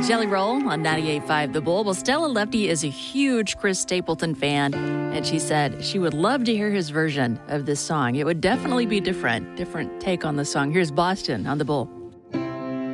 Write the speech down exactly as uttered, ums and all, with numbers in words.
Jelly Roll on ninety-eight point five The Bull. Well, Stella Lefty is a huge Chris Stapleton fan, and she said she would love to hear his version of this song. It would definitely be different, different take on the song. Here's Boston on The Bull.